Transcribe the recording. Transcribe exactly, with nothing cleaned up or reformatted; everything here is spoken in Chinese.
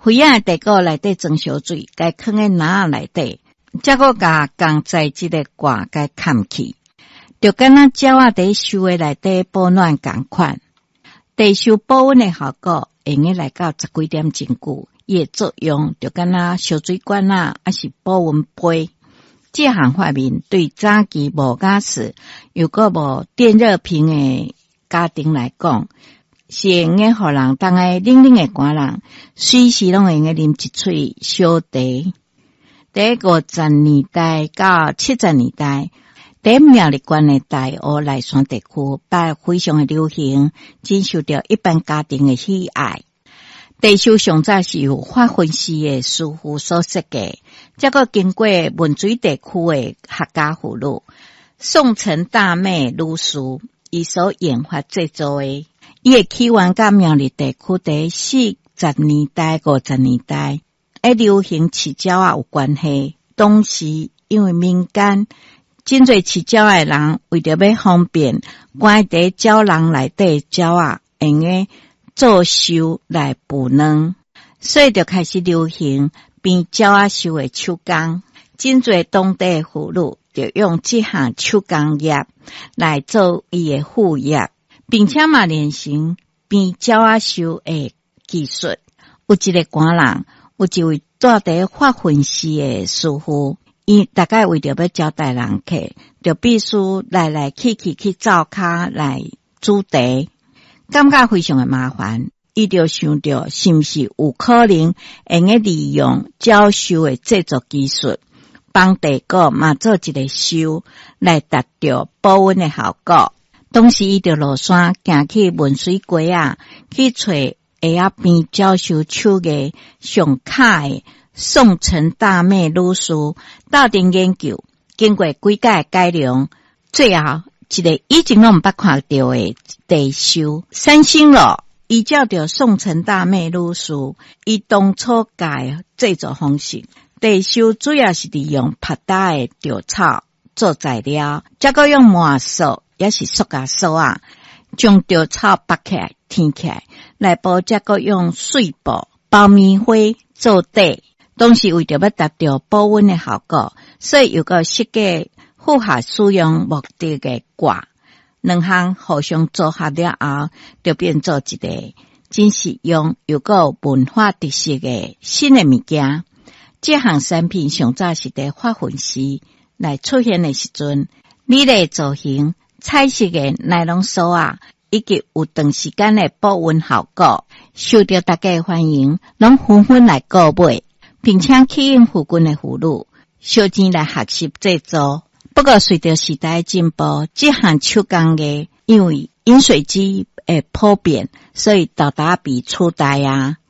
灰仔地锅内底装烧水，该放在篮仔内底，再个甲钢材即个挂该砍去，就敢若鸟仔伫烧诶内底保暖共款。地烧保温诶效果，会用来到十几点真久，伊诶作用就敢若烧水管啊，还是保温杯。这项发明对早期无家时又个无电热屏诶家庭来讲，是用诶互人当个冷冷诶寒人，随时拢会用诶啉一喙烧茶。第五十年代到七十年代，在苗栗县诶大湖内山地区，拜非常诶流行，真受到一般家庭诶喜爱。地烧上早是由法分寺诶师傅所设计，再个经过文水地区诶客家妇女宋城大妹女士伊所研发制作诶。伊诶起源甲苗栗地区伫四十年代、五十年代诶流行饲鸟仔有关系。当时因为民间真侪饲鸟仔诶人为着要方便关伫鸟笼内底鸟仔，用诶做烧来补卵，所以就开始流行编鸟仔烧诶手工。真侪当地妇女就用这项手工业来做伊诶副业，并且嘛练成编鸟仔烧诶技术。有一个寒人，有一位住伫法分寺诶师傅，伊大概为着要招待人客，就必须来来去去去灶骹来煮茶。感觉非常的麻烦，伊就想到是毋是有可能用个利用鸟烧的制作技术，帮地锅嘛做一个烧，来达到保温的效果。当时伊就落山行去文水街啊，去找会晓编鸟烧手艺上卡的宋城大妹女士，斗阵研究，经过几届改良，最后一个以前拢毋捌看到的地烧三星路，依照着宋城大妹女士伊当初改制作方式，地烧主要是利用拍打的稻草做材料，再个用麻绳也是塑胶绳啊，将稻草绑起来天起来，内部再个用碎布包棉花做底。当时为着要达到保温的效果，所以有个设计符合使用目的的挂，两项互相组合了后，就变做一个真实用又个文化特色的新的物件。这项产品上早是在法分寺来出现的时阵，美丽造型、彩色的奈龙绳啊，以及有长时间的保温效果，受到大家欢迎，拢纷纷来购买，并且吸引附近的妇女烧钱来学习制作。不过随着时代进步，这项手工艺因为饮水机的普遍，所以豆豆被取代啊。